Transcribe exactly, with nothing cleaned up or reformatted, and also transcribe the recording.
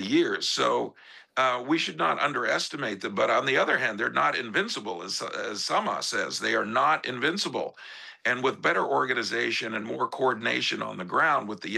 years. So uh, we should not underestimate them. But on the other hand, they're not invincible, as, as Sama says. They are not invincible. And with better organization and more coordination on the ground with the